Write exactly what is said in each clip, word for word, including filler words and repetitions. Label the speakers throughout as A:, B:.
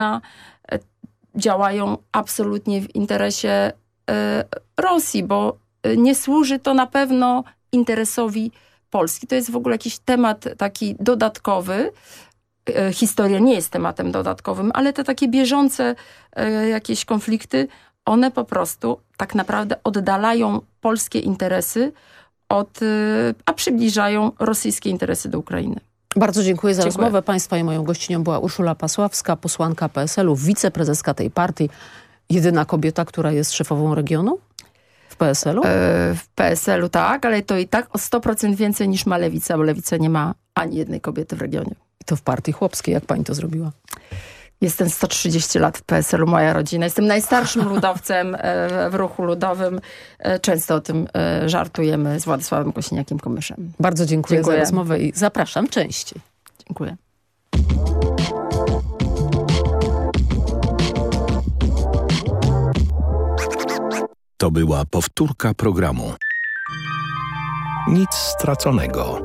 A: działają absolutnie w interesie Rosji, bo nie służy to na pewno interesowi Polski. To jest w ogóle jakiś temat taki dodatkowy. Historia nie jest tematem dodatkowym, ale te takie bieżące jakieś konflikty, one po prostu tak naprawdę oddalają polskie interesy od, a przybliżają rosyjskie interesy do Ukrainy.
B: Bardzo dziękuję za
A: Dziękuję.
B: rozmowę. Państwa i moją gościnią była Urszula Pasławska, posłanka P S L-u, wiceprezeska tej partii. Jedyna kobieta, która jest szefową regionu w P S L-u?
A: W P S L-u tak, ale to i tak o sto procent więcej niż ma Lewica, bo Lewica nie ma ani jednej kobiety w regionie.
B: I to w partii chłopskiej. Jak pani to zrobiła?
A: Jestem sto trzydzieści lat w P S L-u, moja rodzina. Jestem najstarszym ludowcem w ruchu ludowym. Często o tym żartujemy z Władysławem Kosiniakiem-Kamyszem.
B: Bardzo dziękuję,
A: Dziękuję
B: za rozmowę i zapraszam częściej.
A: Dziękuję.
C: To była powtórka programu. Nic straconego.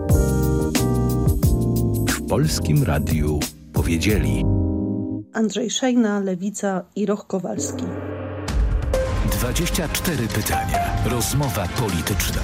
C: W Polskim Radiu powiedzieli
D: Andrzej Szejna, Lewica i Roch Kowalski.
C: dwadzieścia cztery pytania. Rozmowa polityczna.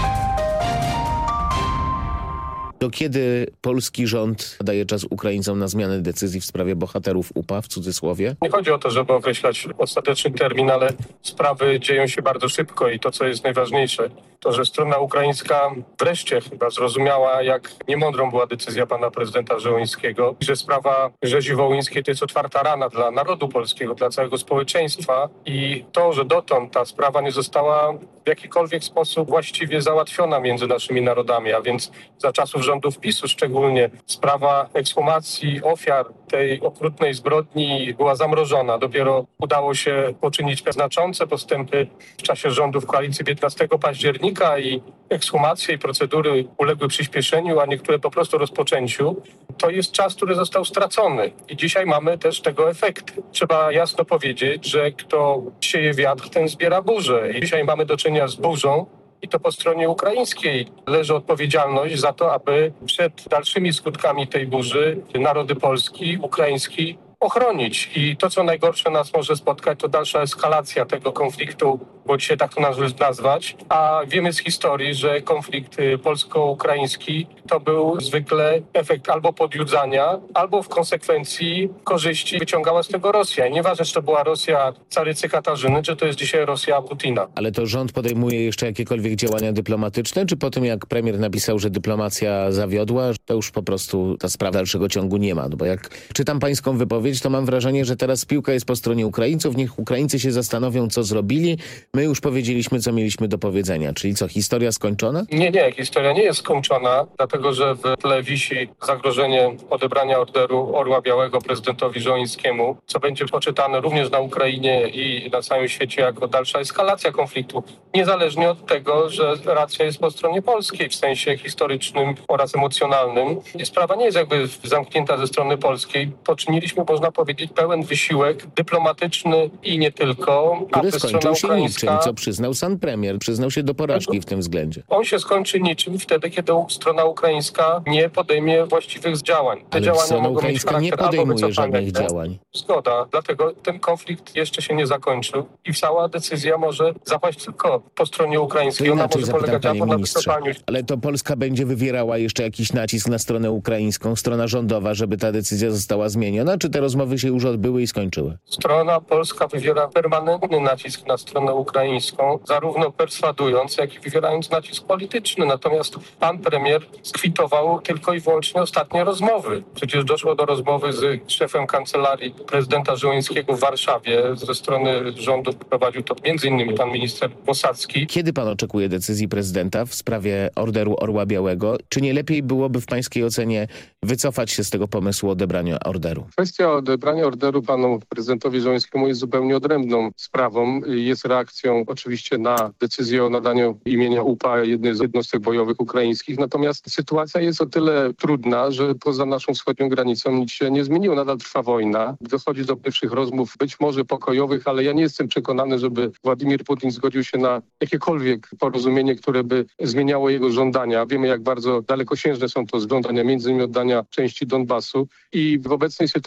E: Do kiedy polski rząd daje czas Ukraińcom na zmianę decyzji w sprawie bohaterów U P A, w cudzysłowie?
F: Nie chodzi o to, żeby określać ostateczny termin, ale sprawy dzieją się bardzo szybko i to, co jest najważniejsze, to, że strona ukraińska wreszcie chyba zrozumiała, jak niemądrą była decyzja pana prezydenta Żołańskiego, że sprawa rzezi wołyńskiej to jest otwarta rana dla narodu polskiego, dla całego społeczeństwa i to, że dotąd ta sprawa nie została w jakikolwiek sposób właściwie załatwiona między naszymi narodami, a więc za czasów rządów PiSu szczególnie sprawa ekshumacji ofiar tej okrutnej zbrodni była zamrożona. Dopiero udało się poczynić znaczące postępy w czasie rządów koalicji piętnastego października i ekshumacje i procedury uległy przyspieszeniu, a niektóre po prostu rozpoczęciu. To jest czas, który został stracony i dzisiaj mamy też tego efekty. Trzeba jasno powiedzieć, że kto sieje wiatr, ten zbiera burzę. I dzisiaj mamy do czynienia z burzą, i to po stronie ukraińskiej leży odpowiedzialność za to, aby przed dalszymi skutkami tej burzy narody Polski, ukraiński ochronić. I to, co najgorsze nas może spotkać, to dalsza eskalacja tego konfliktu, bo dzisiaj tak to należy nazwać. A wiemy z historii, że konflikt polsko-ukraiński to był zwykle efekt albo podjudzania, albo w konsekwencji korzyści wyciągała z tego Rosja. I nieważne, czy to była Rosja carycy Katarzyny, czy to jest dzisiaj Rosja Putina.
E: Ale to rząd podejmuje jeszcze jakiekolwiek działania dyplomatyczne, czy po tym, jak premier napisał, że dyplomacja zawiodła, to już po prostu ta sprawa dalszego ciągu nie ma? No bo jak czytam pańską wypowiedź, to mam wrażenie, że teraz piłka jest po stronie Ukraińców. Niech Ukraińcy się zastanowią, co zrobili. My już powiedzieliśmy, co mieliśmy do powiedzenia. Czyli co, historia skończona?
F: Nie, nie, historia nie jest skończona, dlatego że w tle wisi zagrożenie odebrania orderu Orła Białego prezydentowi Żołańskiemu, co będzie poczytane również na Ukrainie i na całym świecie jako dalsza eskalacja konfliktu. Niezależnie od tego, że racja jest po stronie polskiej w sensie historycznym oraz emocjonalnym. Sprawa nie jest jakby zamknięta ze strony polskiej. Poczyniliśmy, można powiedzieć, pełen wysiłek dyplomatyczny i nie tylko.
E: Który skończył się niczym, co przyznał sam premier. Przyznał się do porażki w tym względzie.
F: On się skończy niczym wtedy, kiedy strona ukraińska nie podejmie właściwych działań. Te
E: Ale
F: działania
E: strona
F: mogą
E: ukraińska
F: mieć
E: nie podejmuje żadnych działań.
F: Zgoda. Dlatego ten konflikt jeszcze się nie zakończył i cała decyzja może zapaść tylko po stronie ukraińskiej.
E: To
F: Ona
E: inaczej
F: może
E: zapytam,
F: polegać
E: panie
F: albo na
E: ministrze,
F: wycofaniu.
E: ale to Polska będzie wywierała jeszcze jakiś nacisk na stronę ukraińską, strona rządowa, żeby ta decyzja została zmieniona, czy te rozmowy się już odbyły i skończyły?
F: Strona polska wywiera permanentny nacisk na stronę ukraińską, zarówno perswadując, jak i wywierając nacisk polityczny. Natomiast pan premier skwitował tylko i wyłącznie ostatnie rozmowy. Przecież doszło do rozmowy z szefem kancelarii prezydenta Żołańskiego w Warszawie. Ze strony rządu prowadził to między innymi pan minister Posadzki.
E: Kiedy pan oczekuje decyzji prezydenta w sprawie orderu Orła Białego? Czy nie lepiej byłoby w pańskiej ocenie wycofać się z tego pomysłu odebrania orderu?
F: Kwestia odebrania orderu panu prezydentowi Żołańskiemu jest zupełnie odrębną sprawą. Jest reakcją oczywiście na decyzję o nadaniu imienia U P A jednej z jednostek bojowych ukraińskich. Natomiast sytuacja jest o tyle trudna, że poza naszą wschodnią granicą nic się nie zmieniło. Nadal trwa wojna. Dochodzi do pierwszych rozmów, być może pokojowych, ale ja nie jestem przekonany, żeby Władimir Putin zgodził się na jakiekolwiek porozumienie, które by zmieniało jego żądania. Wiemy, jak bardzo dalekosiężne są to żądania, między innymi oddania części Donbasu. I w obecnej sytuacji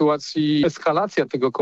F: i eskalacja tego